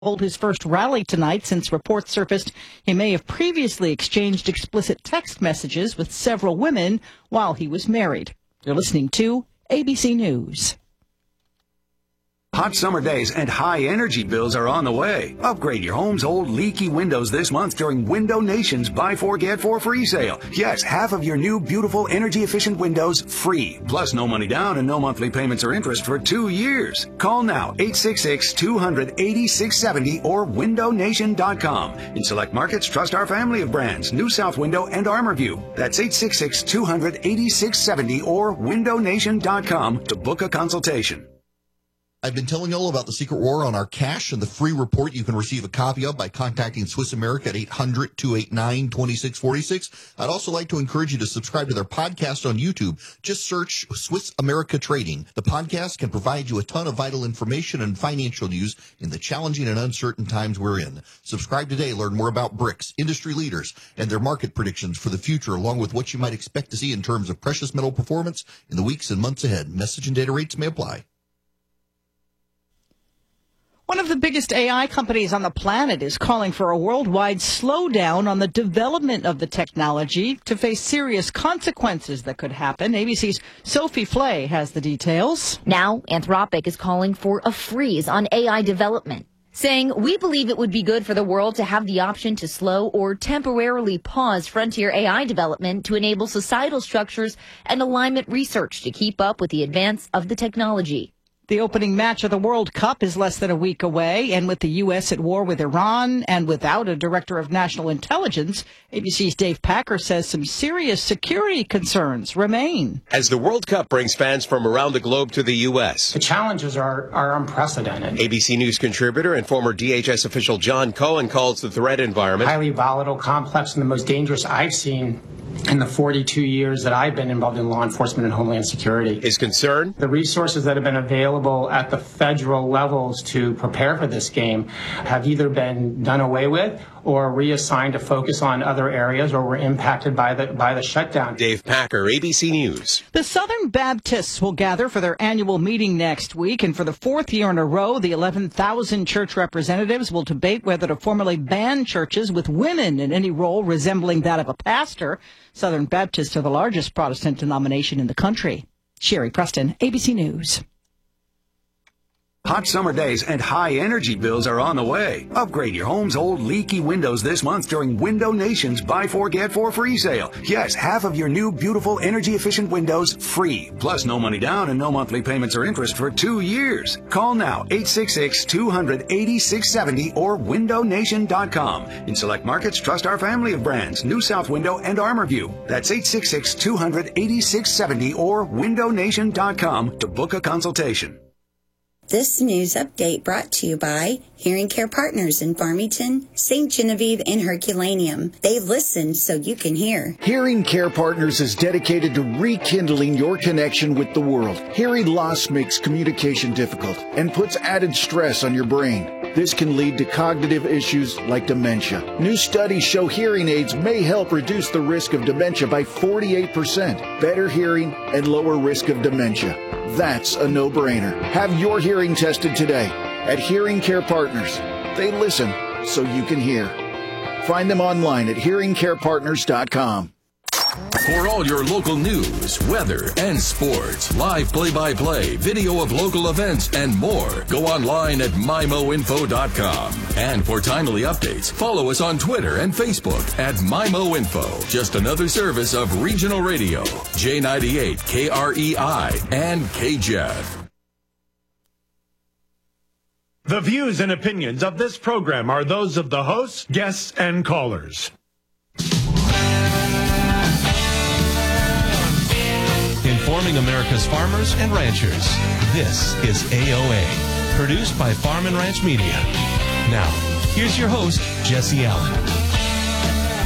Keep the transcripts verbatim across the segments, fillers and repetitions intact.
hold his first rally tonight since reports surfaced he may have previously exchanged explicit text messages with several women while he was married. You're listening to A B C News. Hot summer days and high energy bills are on the way. Upgrade your home's old leaky windows this month during Window Nation's Buy Four Get Four free sale. Yes, half of your new beautiful energy efficient windows free. Plus no money down and no monthly payments or interest for two years. Call now eight six six, two hundred, eighty-six seventy or window nation dot com. In select markets, trust our family of brands, New South Window and ArmorView. That's eight six six, two hundred, eighty-six seventy or window nation dot com to book a consultation. I've been telling you all about the Secret War on our cash and the free report you can receive a copy of by contacting Swiss America at eight hundred, two eight nine, two six four six. I'd also like to encourage you to subscribe to their podcast on YouTube. Just search Swiss America Trading. The podcast can provide you a ton of vital information and financial news in the challenging and uncertain times we're in. Subscribe today. Learn more about BRICS, industry leaders, and their market predictions for the future, along with what you might expect to see in terms of precious metal performance in the weeks and months ahead. Message and data rates may apply. One of the biggest A I companies on the planet is calling for a worldwide slowdown on the development of the technology to face serious consequences that could happen. A B C's Sophie Flay has the details. Now, Anthropic is calling for a freeze on A I development, saying, "We believe it would be good for the world to have the option to slow or temporarily pause frontier A I development to enable societal structures and alignment research to keep up with the advance of the technology." The opening match of the World Cup is less than a week away, and with the U S at war with Iran and without a director of national intelligence, A B C's Dave Packer says some serious security concerns remain. As the World Cup brings fans from around the globe to the U S, the challenges are, are unprecedented. A B C News contributor and former D H S official John Cohen calls the threat environment highly volatile, complex, and the most dangerous I've seen in the forty-two years that I've been involved in law enforcement and homeland security. His concern? The resources that have been available at the federal levels to prepare for this game have either been done away with or reassigned to focus on other areas or were impacted by the by the shutdown. Dave Packer, A B C News. The Southern Baptists will gather for their annual meeting next week, and for the fourth year in a row, the eleven thousand church representatives will debate whether to formally ban churches with women in any role resembling that of a pastor. Southern Baptists are the largest Protestant denomination in the country. Sherry Preston, A B C News. Hot summer days and high energy bills are on the way. Upgrade your home's old leaky windows this month during Window Nation's Buy Four Get Four free sale. Yes, half of your new beautiful energy efficient windows free. Plus no money down and no monthly payments or interest for two years. Call now eight six six, two hundred, eighty-six seventy or window nation dot com. In select markets, trust our family of brands, New South Window and ArmorView. That's eight six six, two hundred, eighty-six seventy or window nation dot com to book a consultation. This news update brought to you by Hearing Care Partners in Farmington, Saint Genevieve, and Herculaneum. They listen so you can hear. Hearing Care Partners is dedicated to rekindling your connection with the world. Hearing loss makes communication difficult and puts added stress on your brain. This can lead to cognitive issues like dementia. New studies show hearing aids may help reduce the risk of dementia by forty-eight percent. Better hearing and lower risk of dementia. That's a no-brainer. Have your hearing tested today at Hearing Care Partners. They listen so you can hear. Find them online at hearing care partners dot com. For all your local news, weather, and sports, live play-by-play, video of local events, and more, go online at my mo info dot com. And for timely updates, follow us on Twitter and Facebook at MyMoInfo. Just another service of Regional Radio, J ninety-eight, K R E I, and K J E D. The views and opinions of this program are those of the hosts, guests, and callers. Informing America's farmers and ranchers. This is A O A, produced by Farm and Ranch Media. Now, here's your host, Jesse Allen.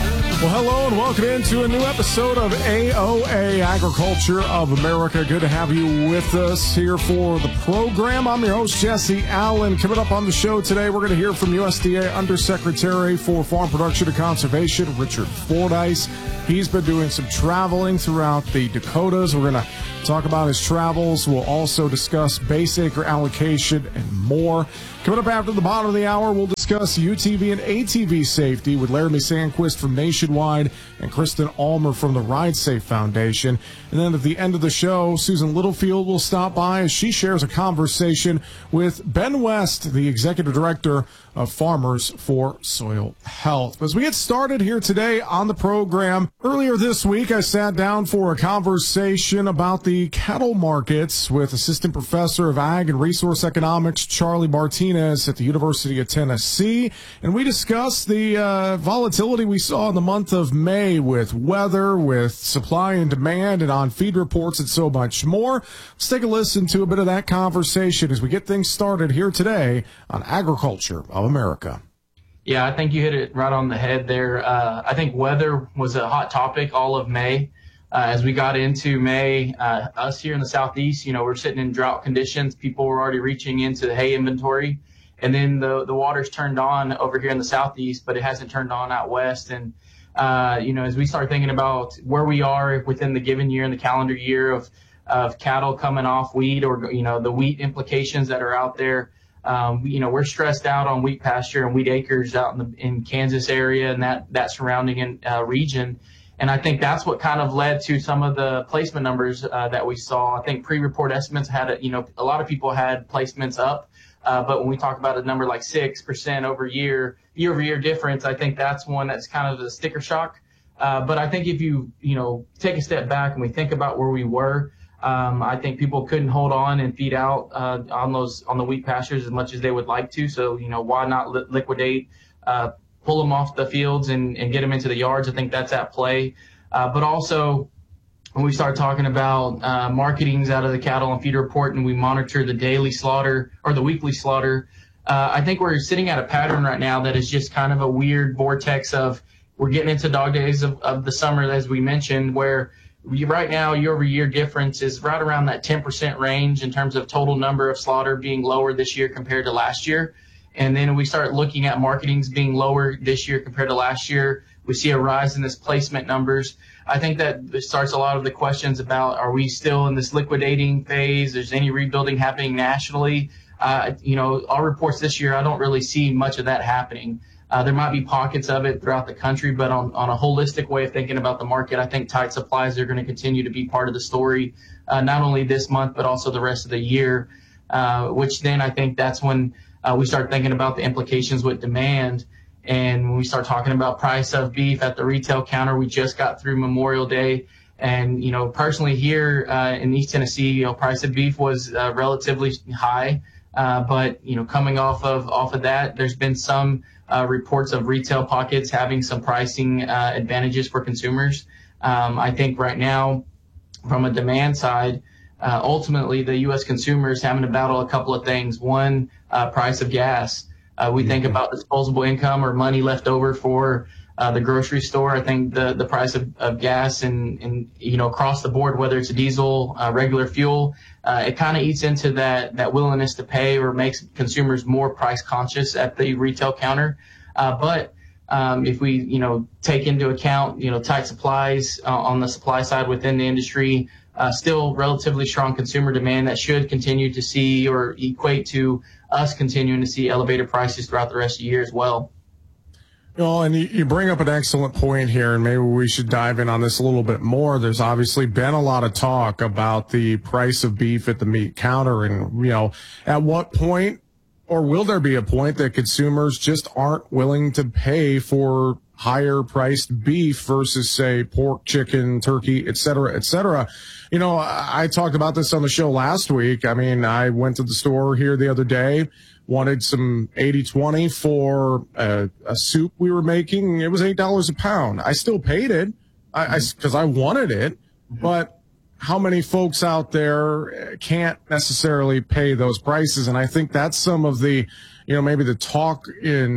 Well, hello and welcome into a new episode of A O A, Agriculture of America. Good to have you with us here for the program. I'm your host, Jesse Allen. Coming up on the show today, we're going to hear from U S D A Undersecretary for Farm Production and Conservation, Richard Fordyce. He's been doing some traveling throughout the Dakotas. We're going to talk about his travels. We'll also discuss base acre allocation and more. Coming up after the bottom of the hour, we'll discuss U T V and A T V safety with Laramie Sandquist from Nationwide and Kristen Almer from the Ride Safe Foundation. And then at the end of the show, Susan Littlefield will stop by as she shares a conversation with Ben West, the Executive Director of Farmers for Soil Health. As we get started here today on the program, earlier this week I sat down for a conversation about the cattle markets with Assistant Professor of Ag and Resource Economics Charlie Martinez at the University of Tennessee, and we discussed the uh, volatility we saw in the month of May with weather, with supply and demand, and on feed reports and so much more. Let's take a listen to a bit of that conversation as we get things started here today on Agriculture of America. Yeah, I think you hit it right on the head there. Uh, I think weather was a hot topic all of May. Uh, as we got into May, uh, us here in the Southeast, you know, we're sitting in drought conditions. People were already reaching into the hay inventory. And then the, the water's turned on over here in the Southeast, but it hasn't turned on out west. And, uh, you know, as we start thinking about where we are within the given year and the calendar year of, of cattle coming off wheat, or, you know, the wheat implications that are out there, um, you know, we're stressed out on wheat pasture and wheat acres out in the in Kansas area and that, that surrounding uh, region. And I think that's what kind of led to some of the placement numbers uh, that we saw. I think pre-report estimates had, a, you know, a lot of people had placements up. Uh, but when we talk about a number like six percent over year, year over year difference, I think that's one that's kind of a sticker shock. Uh, but I think if you, you know, take a step back and we think about where we were, um, I think people couldn't hold on and feed out uh, on those, on the wheat pastures as much as they would like to. So, you know, why not li- liquidate, uh, pull them off the fields and, and get them into the yards? I think that's at play. Uh, but also, when we start talking about uh, marketings out of the cattle and feed report and we monitor the daily slaughter or the weekly slaughter, uh, I think we're sitting at a pattern right now that is just kind of a weird vortex of we're getting into dog days of, of the summer, as we mentioned, where we, right now year over year difference is right around that ten percent range in terms of total number of slaughter being lower this year compared to last year. And then we start looking at marketings being lower this year compared to last year. We see a rise in this placement numbers. I think that starts a lot of the questions about, are we still in this liquidating phase? Is any rebuilding happening nationally? Uh, you know, our reports this year, I don't really see much of that happening. Uh, there might be pockets of it throughout the country, but on, on a holistic way of thinking about the market, I think tight supplies are going to continue to be part of the story, uh, not only this month, but also the rest of the year, uh, which then I think that's when uh, we start thinking about the implications with demand. And when we start talking about price of beef at the retail counter, we just got through Memorial Day. And, you know, personally here uh, in East Tennessee, you know, price of beef was uh, relatively high. Uh, but, you know, coming off of off of that, there's been some uh, reports of retail pockets having some pricing uh, advantages for consumers. Um, I think right now, from a demand side, uh, ultimately the U S consumer is having to battle a couple of things. One, uh, price of gas. Uh, we think about disposable income or money left over for uh, the grocery store. I think the, the price of, of gas and, and, you know, across the board, whether it's diesel, uh, regular fuel, uh, it kind of eats into that, that willingness to pay or makes consumers more price conscious at the retail counter. Uh, but um, if we, you know, take into account, you know, tight supplies uh, on the supply side within the industry, uh, still relatively strong consumer demand that should continue to see or equate to us continuing to see elevated prices throughout the rest of the year as well. You know, and you, you bring up an excellent point here, and maybe we should dive in on this a little bit more. There's obviously been a lot of talk about the price of beef at the meat counter, and, you know, at what point, or will there be a point that consumers just aren't willing to pay for higher priced beef versus, say, pork, chicken, turkey, et cetera, et cetera? You know, I, I talked about this on the show last week. I mean, I went to the store here the other day, wanted some eighty twenty for a, a soup we were making. It was eight dollars a pound. I still paid it I, I, 'cause I wanted it, but how many folks out there can't necessarily pay those prices? And I think that's some of the, you know, maybe the talk in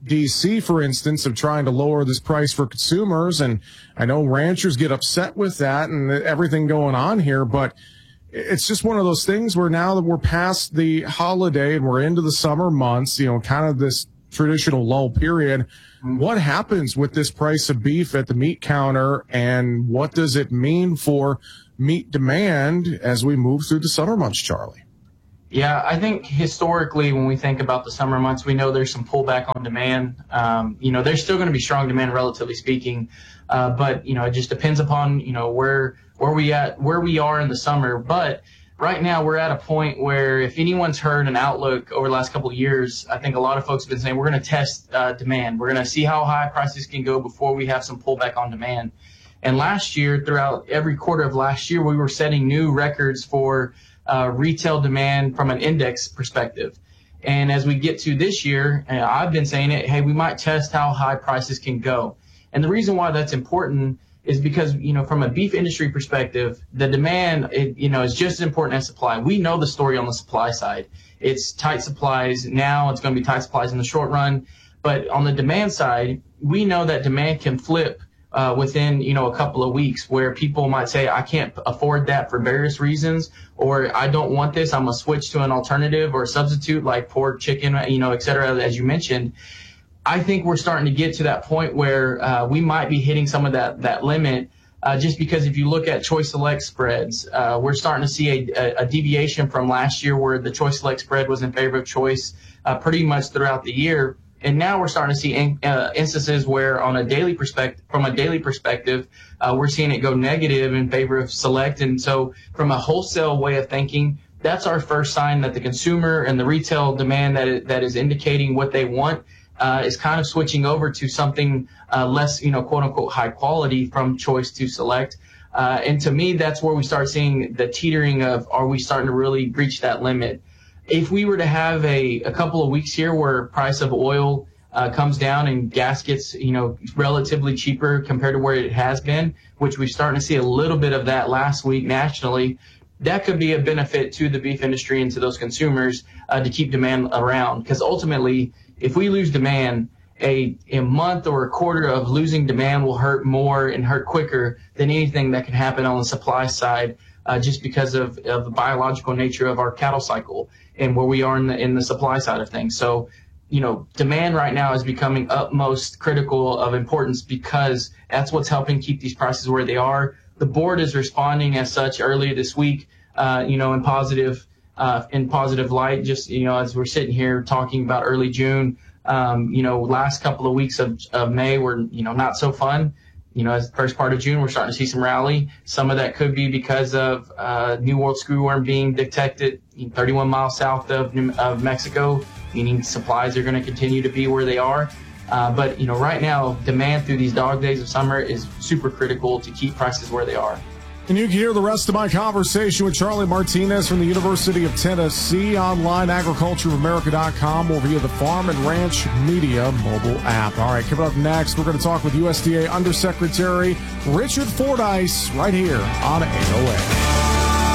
D C, for instance, of trying to lower this price for consumers. And I know ranchers get upset with that and everything going on here, but it's just one of those things where now that we're past the holiday and we're into the summer months, you know, kind of this traditional lull period, what happens with this price of beef at the meat counter, and what does it mean for meat demand as we move through the summer months, Charlie? Yeah, I think historically when we think about the summer months, we know there's some pullback on demand. Um, you know, there's still going to be strong demand, relatively speaking, uh, but you know, it just depends upon you know where where we at where we are in the summer. But right now we're at a point where if anyone's heard an outlook over the last couple of years, I think a lot of folks have been saying we're going to test uh, demand. We're going to see how high prices can go before we have some pullback on demand. And last year, throughout every quarter of last year, we were setting new records for uh, retail demand from an index perspective. And as we get to this year, uh, I've been saying it, hey, we might test how high prices can go. And the reason why that's important is because, you know, from a beef industry perspective, the demand, it, you know, is just as important as supply. We know the story on the supply side. It's tight supplies now. It's going to be tight supplies in the short run. But on the demand side, we know that demand can flip uh, within, you know, a couple of weeks, where people might say, I can't afford that for various reasons, or I don't want this. I'm going to switch to an alternative or a substitute like pork, chicken, you know, et cetera, as you mentioned. I think we're starting to get to that point where uh, we might be hitting some of that, that limit, uh, just because if you look at Choice Select spreads, uh, we're starting to see a, a, a deviation from last year where the Choice Select spread was in favor of Choice uh, pretty much throughout the year. And now we're starting to see in, uh, instances where on a daily perspective, from a daily perspective, uh, we're seeing it go negative in favor of Select. And so from a wholesale way of thinking, that's our first sign that the consumer and the retail demand that is, that is indicating what they want uh, is kind of switching over to something uh, less, you know, quote unquote high quality from Choice to Select. Uh, and to me, that's where we start seeing the teetering of, are we starting to really reach that limit? If we were to have a, a couple of weeks here where price of oil uh, comes down and gas gets, you know, relatively cheaper compared to where it has been, which we're starting to see a little bit of that last week nationally, that could be a benefit to the beef industry and to those consumers uh, to keep demand around. Because ultimately, if we lose demand, a, a month or a quarter of losing demand will hurt more and hurt quicker than anything that can happen on the supply side, uh, just because of, of the biological nature of our cattle cycle and where we are in the, in the supply side of things. So, you know, demand right now is becoming utmost critical of importance because that's what's helping keep these prices where they are. The board is responding as such earlier this week, uh, you know, in positive, uh, in positive light, just, you know, as we're sitting here talking about early June, um, you know, last couple of weeks of, of May were, you know, not so fun. You know, as the first part of June, we're starting to see some rally. Some of that could be because of uh, New World screwworm being detected thirty-one miles south of, of Mexico, meaning supplies are going to continue to be where they are. Uh, but, you know, right now, demand through these dog days of summer is super critical to keep prices where they are. And you can hear the rest of my conversation with Charlie Martinez from the University of Tennessee online, agriculture of america dot com, or via the Farm and Ranch Media mobile app. All right, coming up next, we're going to talk with U S D A Undersecretary Richard Fordyce right here on A O A.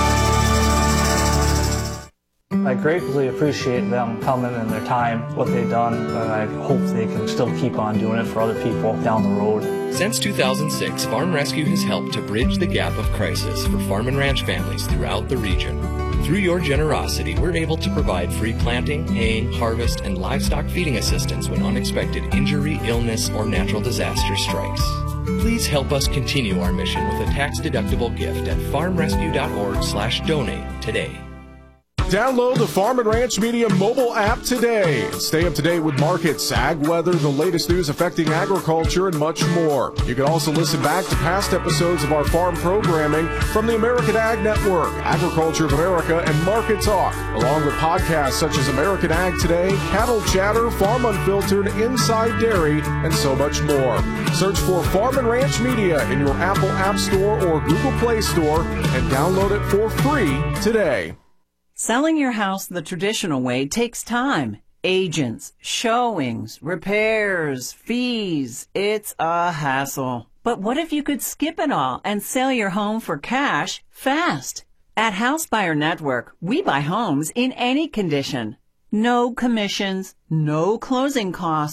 I gratefully appreciate them coming and their time, what they've done, and I hope they can still keep on doing it for other people down the road. Since two thousand six, Farm Rescue has helped to bridge the gap of crisis for farm and ranch families throughout the region. Through your generosity, we're able to provide free planting, haying, harvest, and livestock feeding assistance when unexpected injury, illness, or natural disaster strikes. Please help us continue our mission with a tax-deductible gift at farm rescue dot org slash donate today. Download the Farm and Ranch Media mobile app today and stay up to date with markets, ag weather, the latest news affecting agriculture, and much more. You can also listen back to past episodes of our farm programming from the American Ag Network, Agriculture of America, and Market Talk, along with podcasts such as American Ag Today, Cattle Chatter, Farm Unfiltered, Inside Dairy, and so much more. Search for Farm and Ranch Media in your Apple App Store or Google Play Store and download it for free today. Selling your house the traditional way takes time. Agents, showings, repairs, fees. It's a hassle. But what if you could skip it all and sell your home for cash fast? At House Buyer Network, we buy homes in any condition. No commissions, no closing costs,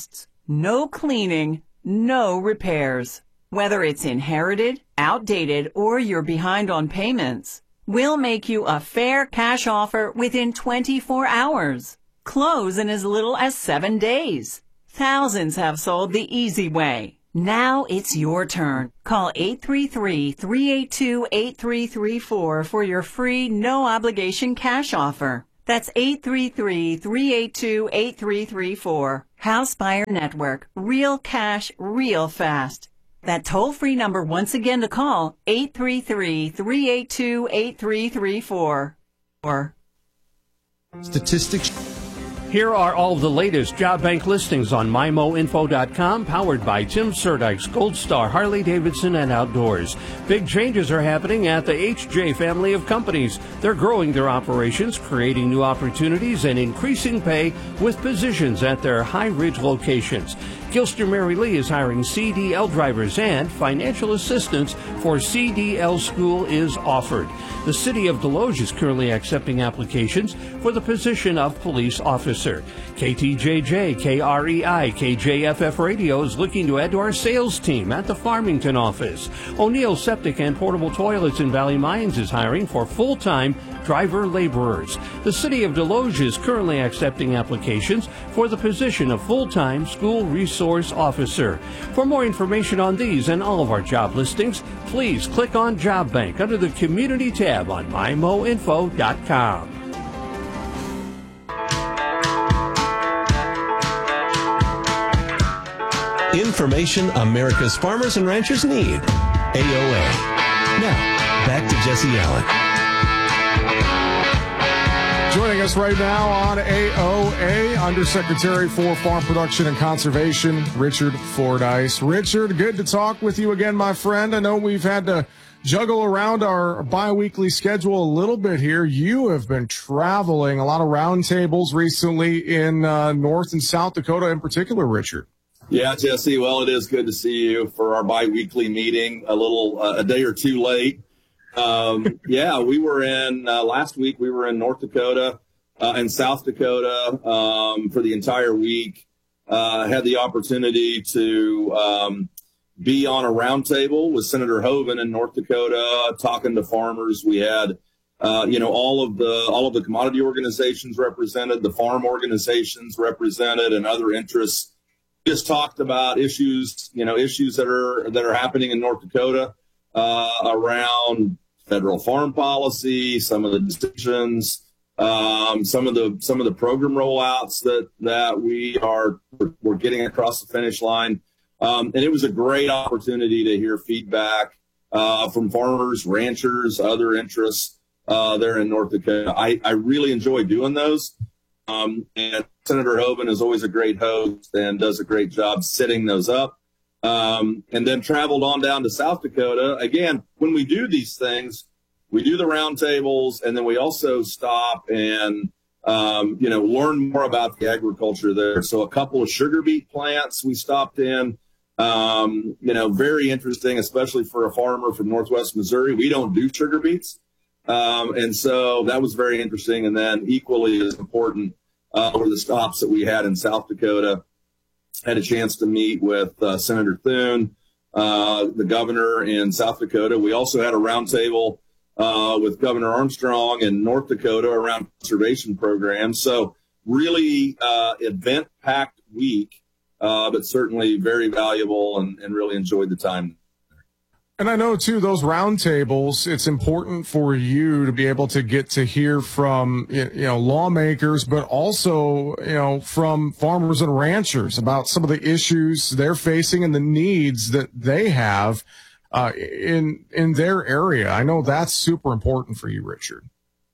No cleaning, no repairs. Whether it's inherited, outdated, or you're behind on payments, we'll make you a fair cash offer within twenty-four hours. Close in as little as seven days. Thousands have sold the easy way. Now it's your turn. Call eight three three, three eight two, eight three three four for your free, no-obligation cash offer. That's eight three three, three eight two, eight three three four. House Buyer Network. Real cash, real fast. That toll-free number once again to call, eight three three, three eight two, eight three three four. Or Statistics. Here are all the latest job bank listings on my mo info dot com, powered by Tim Surdykes, Gold Star, Harley-Davidson, and Outdoors. Big changes are happening at the H J family of companies. They're growing their operations, creating new opportunities, and increasing pay with positions at their High Ridge locations. Gilster Mary Lee is hiring C D L drivers, and financial assistance for C D L school is offered. The city of Deloge is currently accepting applications for the position of police officer. K T J J, K R E I, K J F F Radio is looking to add to our sales team at the Farmington office. O'Neill Septic and Portable Toilets in Valley Mines is hiring for full-time driver laborers. The city of Deloge is currently accepting applications for the position of full-time school resource officer. For more information on these and all of our job listings, please click on Job Bank under the Community tab on my mo info dot com. Information America's farmers and ranchers need. A O A. Now, back to Jesse Allen. Joining us right now on A O A, Undersecretary for Farm Production and Conservation, Richard Fordyce. Richard, good to talk with you again, my friend. I know we've had to juggle around our bi-weekly schedule a little bit here. You have been traveling, a lot of roundtables recently in uh, North and South Dakota in particular, Richard. Yeah, Jesse. Well, it is good to see you for our bi-weekly meeting, a little, uh, a day or two late. Um, yeah, we were in, uh, last week we were in North Dakota, uh, and South Dakota, um, for the entire week. Uh, had the opportunity to, um, be on a roundtable with Senator Hoeven in North Dakota, talking to farmers. We had, uh, you know, all of the, all of the commodity organizations represented, the farm organizations represented, and other interests. Just talked about issues, you know, issues that are, that are happening in North Dakota, uh, around federal farm policy, some of the decisions, um, some of the, some of the program rollouts that, that we are, we're getting across the finish line. Um, and it was a great opportunity to hear feedback, uh, from farmers, ranchers, other interests, uh, there in North Dakota. I, I really enjoy doing those. Um, and Senator Hoeven is always a great host and does a great job setting those up. Um, and then traveled on down to South Dakota. Again, when we do these things, we do the roundtables, and then we also stop and, um, you know, learn more about the agriculture there. So a couple of sugar beet plants we stopped in, um, you know, very interesting, especially for a farmer from Northwest Missouri. We don't do sugar beets. Um, and so that was very interesting. And then equally as important, uh, were the stops that we had in South Dakota. Had a chance to meet with, uh, Senator Thune, uh, the governor in South Dakota. We also had a roundtable, uh, with Governor Armstrong in North Dakota around conservation programs. So really, uh, event packed week, uh, but certainly very valuable, and, and really enjoyed the time. And I know, too, those roundtables, it's important for you to be able to get to hear from, you know, lawmakers, but also, you know, from farmers and ranchers about some of the issues they're facing and the needs that they have uh, in in their area. I know that's super important for you, Richard.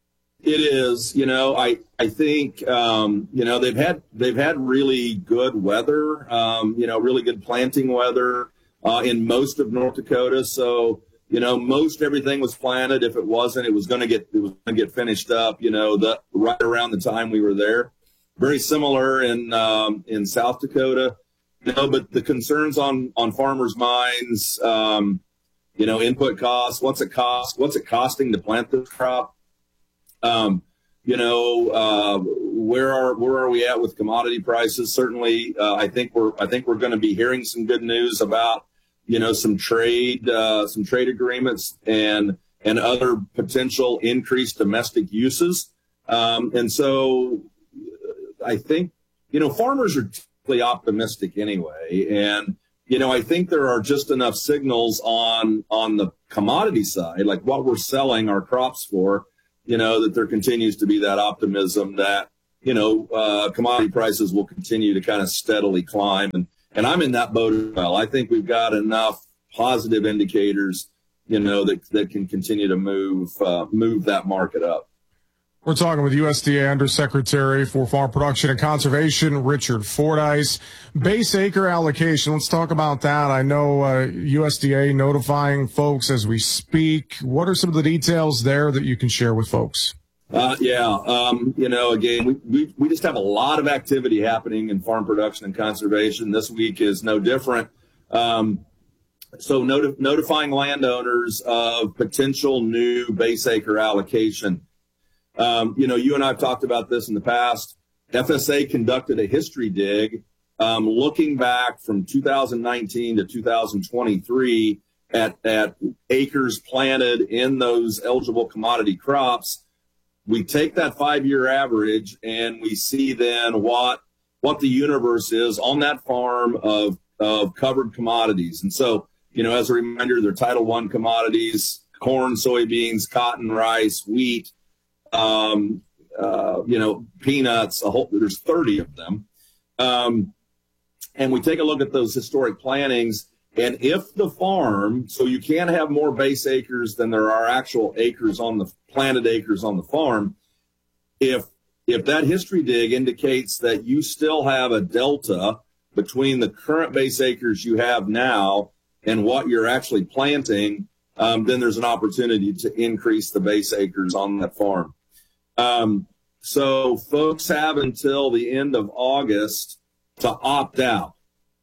It is. You know, I, I think, um, you know, they've had they've had really good weather, um, you know, really good planting weather. Uh, in most of North Dakota. So, you know, most everything was planted. If it wasn't, it was going to get, it was going to get finished up, you know, the, right around the time we were there. Very similar in, um, in South Dakota, you know, but the concerns on, on farmers' minds, um, you know, input costs, what's it cost? What's it costing to plant this crop? Um, you know, uh, where are where are we at with commodity prices? Certainly, uh, I think we're I think we're going to be hearing some good news about, you know, some trade uh, some trade agreements and and other potential increased domestic uses. Um, and so, I think, you know, farmers are typically optimistic anyway, and you know, I think there are just enough signals on on the commodity side, like what we're selling our crops for, you know, that there continues to be that optimism that, you know, uh, commodity prices will continue to kind of steadily climb. And, and I'm in that boat as well. I think we've got enough positive indicators, you know, that, that can continue to move, uh, move that market up. We're talking with U S D A Undersecretary for Farm Production and Conservation, Richard Fordyce. Base acre allocation, let's talk about that. I know uh, U S D A notifying folks as we speak. What are some of the details there that you can share with folks? Uh, yeah, um, you know, again, we, we, we just have a lot of activity happening in farm production and conservation. This week is no different. Um, so noti- notifying landowners of potential new base acre allocation. Um, you know, you and I have talked about this in the past. F S A conducted a history dig, um, looking back from two thousand nineteen to two thousand twenty-three at, at acres planted in those eligible commodity crops. We take that five-year average and we see then what, what the universe is on that farm of, of covered commodities. And so, you know, as a reminder, they're Title One commodities: corn, soybeans, cotton, rice, wheat. Um, uh, you know, peanuts, a whole, there's thirty of them. Um, and we take a look at those historic plantings, and if the farm, so you can't have more base acres than there are actual acres on the planted acres on the farm. If, if that history dig indicates that you still have a delta between the current base acres you have now and what you're actually planting, um, then there's an opportunity to increase the base acres on that farm. Um, so folks have until the end of August to opt out.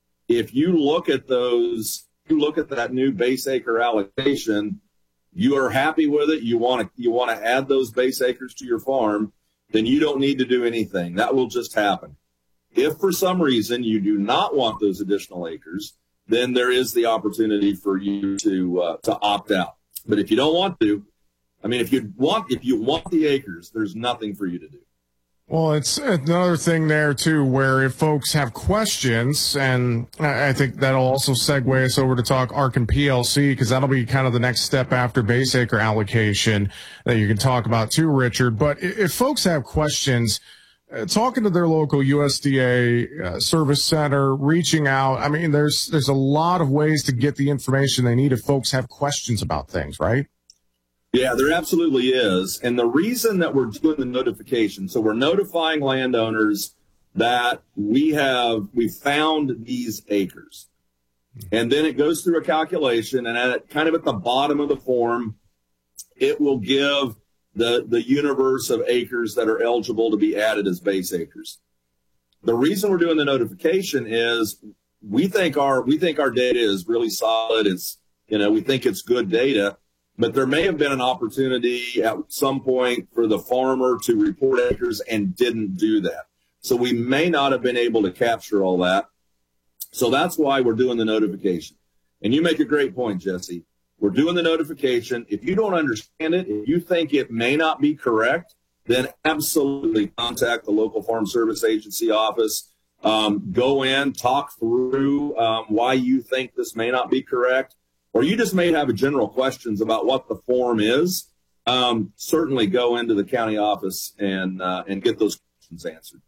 If you look at those, you look at that new base acre allocation, you are happy with it, you want to, you want to add those base acres to your farm, then you don't need to do anything. That will just happen. If for some reason you do not want those additional acres, then there is the opportunity for you to, uh, to opt out. But if you don't want to, I mean, if you want, if you want the acres, there's nothing for you to do. Well, it's another thing there too, where if folks have questions, and I think that'll also segue us over to talk A R C and P L C, because that'll be kind of the next step after base acre allocation that you can talk about too, Richard. But if folks have questions, uh, talking to their local U S D A uh, service center, reaching out, I mean, there's there's a lot of ways to get the information they need if folks have questions about things, right? Yeah, there absolutely is. And the reason that we're doing the notification, so we're notifying landowners that we have, we found these acres. And then it goes through a calculation, and at kind of at the bottom of the form, it will give the, the universe of acres that are eligible to be added as base acres. The reason we're doing the notification is we think our, we think our data is really solid. It's, you know, we think it's good data. But there may have been an opportunity at some point for the farmer to report acres and didn't do that. So we may not have been able to capture all that. So that's why we're doing the notification. And you make a great point, Jesse. We're doing the notification. If you don't understand it, if you think it may not be correct, then absolutely contact the local Farm Service Agency office. Um, go in, talk through um, why you think this may not be correct. Or you just may have a general questions about what the form is. Um, certainly go into the county office and uh, and get those questions answered.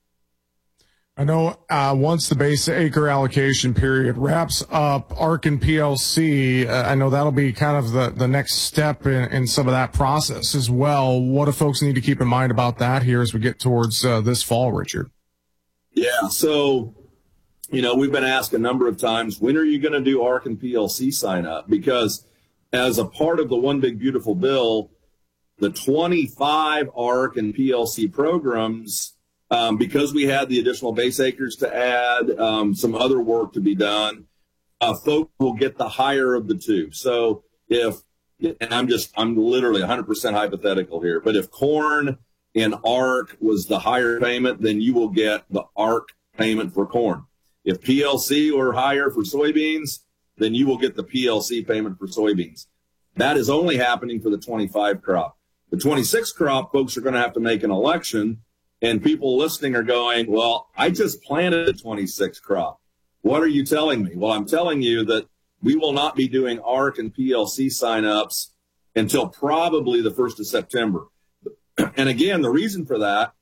I know uh, once the base acre allocation period wraps up, A R C and P L C, uh, I know that'll be kind of the, the next step in, in some of that process as well. What do folks need to keep in mind about that here as we get towards uh, this fall, Richard? Yeah, so... You know, we've been asked a number of times, when are you going to do A R C and P L C sign up? Because as a part of the One Big Beautiful Bill, the twenty-five A R C and P L C programs, um, because we had the additional base acres to add, um, some other work to be done, uh, folks will get the higher of the two. So if, and I'm just, I'm literally one hundred percent hypothetical here, but if corn and A R C was the higher payment, then you will get the A R C payment for corn. If P L C were higher for soybeans, then you will get the P L C payment for soybeans. That is only happening for the twenty-five crop. The twenty-six crop, folks are going to have to make an election, and people listening are going, well, I just planted the twenty-six crop. What are you telling me? Well, I'm telling you that we will not be doing A R C and P L C signups until probably the first of September. And again, the reason for that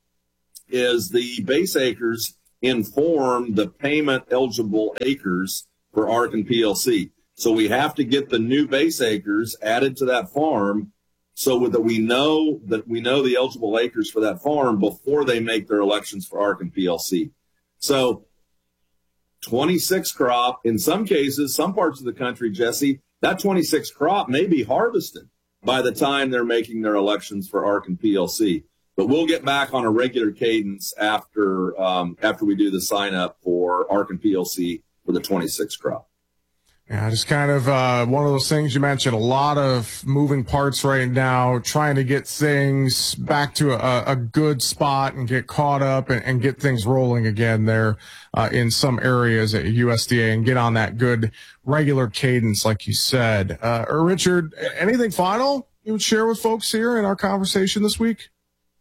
is the base acres inform the payment eligible acres for A R C and P L C. So we have to get the new base acres added to that farm so that we know that we know the eligible acres for that farm before they make their elections for A R C and P L C. So twenty-six crop, in some cases, some parts of the country, Jesse, that twenty-six crop may be harvested by the time they're making their elections for A R C and P L C. But we'll get back on a regular cadence after um, after we do the sign up for A R C and P L C for the twenty-six crop. Yeah, just kind of uh, one of those things you mentioned, a lot of moving parts right now, trying to get things back to a, a good spot and get caught up and, and get things rolling again there uh, in some areas at U S D A and get on that good regular cadence, like you said. Uh, Richard, anything final you would share with folks here in our conversation this week?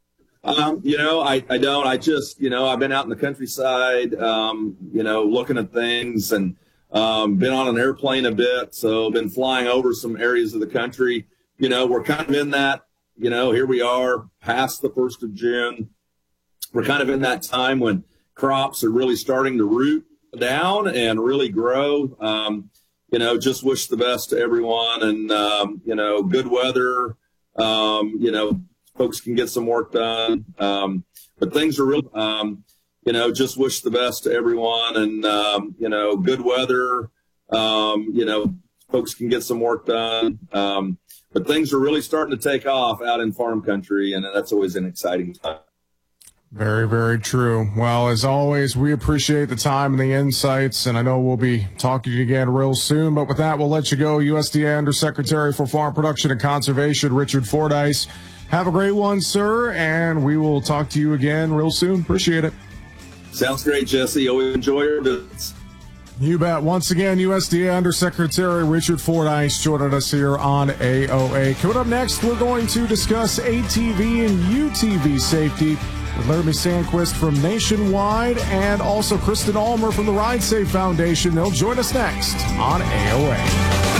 Um, you know, I, I don't. I just, you know, I've been out in the countryside, um, you know, looking at things and um, been on an airplane a bit. So been flying over some areas of the country. You know, we're kind of in that, you know, here we are past the first of June. We're kind of in that time when crops are really starting to root down and really grow. Um, you know, just wish the best to everyone and, um, you know, good weather, um, you know, folks can get some work done. Um, but things are real, um, you know, just wish the best to everyone and, um, you know, good weather, um, you know, folks can get some work done. Um, but things are really starting to take off out in farm country, and that's always an exciting time. Very, very true. Well, as always, we appreciate the time and the insights, and I know we'll be talking to you again real soon. But with that, we'll let you go. U S D A Undersecretary for Farm Production and Conservation, Richard Fordyce. Have a great one, sir, and we will talk to you again real soon. Appreciate it. Sounds great, Jesse. Always enjoy your visits. You bet. Once again, U S D A Undersecretary Richard Fordyce joining us here on A O A. Coming up next, we're going to discuss A T V and U T V safety with Laramie Sandquist from Nationwide and also Kristen Almer from the Ride Safe Foundation. They'll join us next on A O A.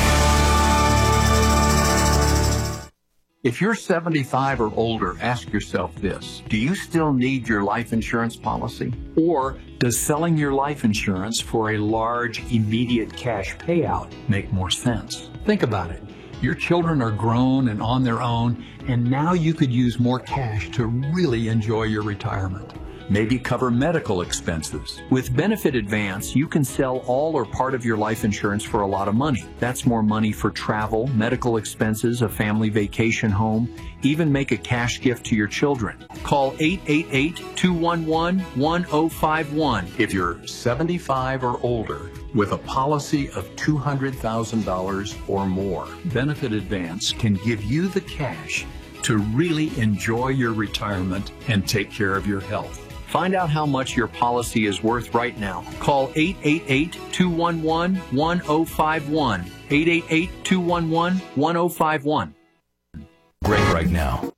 If you're seventy-five or older, ask yourself this. Do you still need your life insurance policy? Or does selling your life insurance for a large, immediate cash payout make more sense? Think about it. Your children are grown and on their own, and now you could use more cash to really enjoy your retirement. Maybe cover medical expenses. With Benefit Advance, you can sell all or part of your life insurance for a lot of money. That's more money for travel, medical expenses, a family vacation home, even make a cash gift to your children. Call eight eight eight, two one one, one oh five one if you're seventy-five or older with a policy of two hundred thousand dollars or more. Benefit Advance can give you the cash to really enjoy your retirement and take care of your health. Find out how much your policy is worth right now. Call eight eight eight, two one one, one oh five one. eight eight eight, two one one, one oh five one. Great right now.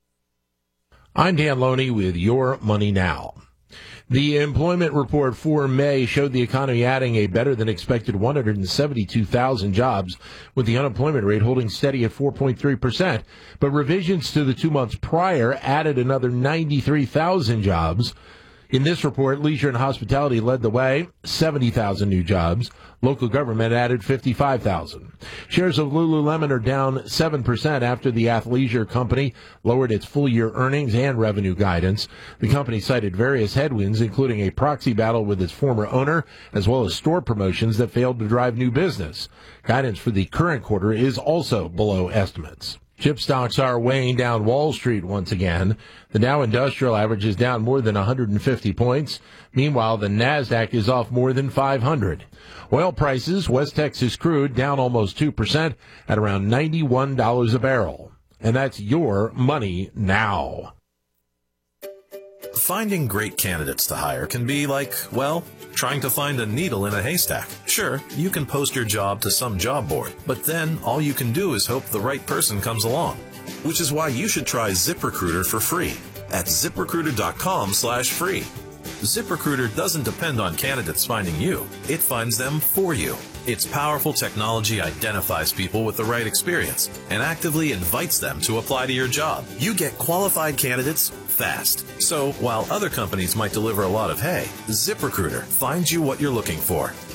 I'm Dan Loney with Your Money Now. The employment report for May showed the economy adding a better-than-expected one hundred seventy-two thousand jobs, with the unemployment rate holding steady at four point three percent. But revisions to the two months prior added another ninety-three thousand jobs. In this report, leisure and hospitality led the way, seventy thousand new jobs. Local government added fifty-five thousand. Shares of Lululemon are down seven percent after the athleisure company lowered its full-year earnings and revenue guidance. The company cited various headwinds, including a proxy battle with its former owner, as well as store promotions that failed to drive new business. Guidance for the current quarter is also below estimates. Chip stocks are weighing down Wall Street once again. The Dow Industrial Average is down more than one hundred fifty points. Meanwhile, the NASDAQ is off more than five hundred. Oil prices, West Texas crude down almost two percent at around ninety-one dollars a barrel. And that's Your Money Now. Finding great candidates to hire can be like, well, trying to find a needle in a haystack. Sure, you can post your job to some job board, but then all you can do is hope the right person comes along. Which is why you should try ZipRecruiter for free at ZipRecruiter.com slash free. ZipRecruiter doesn't depend on candidates finding you. It finds them for you. Its powerful technology identifies people with the right experience and actively invites them to apply to your job. You get qualified candidates fast. So while other companies might deliver a lot of hay, ZipRecruiter finds you what you're looking for.